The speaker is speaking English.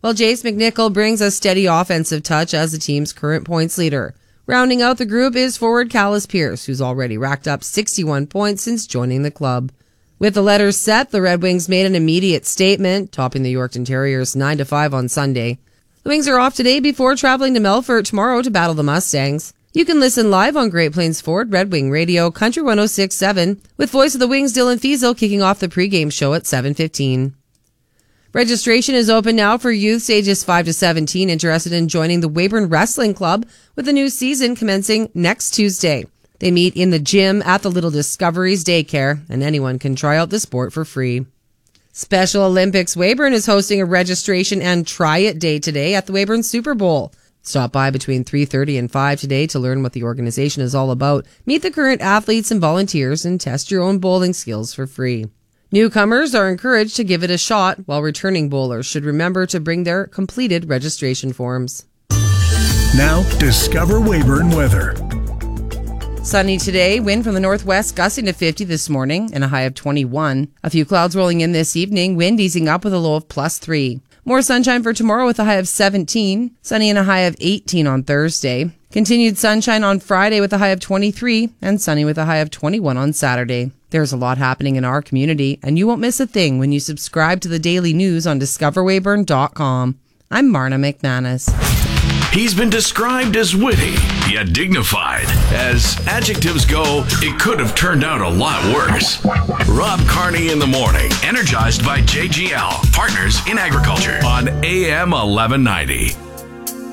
while Jace McNichol brings a steady offensive touch as the team's current points leader. Rounding out the group is forward Callis Pierce, who's already racked up 61 points since joining the club. With the letters set, the Red Wings made an immediate statement, topping the Yorkton Terriers 9-5 on Sunday. The Wings are off today before traveling to Melfort tomorrow to battle the Mustangs. You can listen live on Great Plains Ford Red Wing Radio, Country 106.7, with Voice of the Wings Dylan Fiesel kicking off the pregame show at 7:15. Registration is open now for youths ages 5 to 17 interested in joining the Weyburn Wrestling Club, with the new season commencing next Tuesday. They meet in the gym at the Little Discoveries Daycare, and anyone can try out the sport for free. Special Olympics Weyburn is hosting a registration and try it day today at the Weyburn Super Bowl. Stop by between 3:30 and 5 today to learn what the organization is all about, meet the current athletes and volunteers, and test your own bowling skills for free. Newcomers are encouraged to give it a shot, while returning bowlers should remember to bring their completed registration forms. Now, Discover Weyburn weather. Sunny today, wind from the northwest gusting to 50 this morning and a high of 21. A few clouds rolling in this evening, wind easing up with a low of +3. More sunshine for tomorrow with a high of 17. Sunny and a high of 18 on Thursday. Continued sunshine on Friday with a high of 23 and sunny with a high of 21 on Saturday. There's a lot happening in our community, and you won't miss a thing when you subscribe to the daily news on discoverweyburn.com. I'm Marna McManus. He's been described as witty, yet dignified. As adjectives go, it could have turned out a lot worse. Rob Carney in the morning, energized by JGL, Partners in Agriculture, on AM 1190.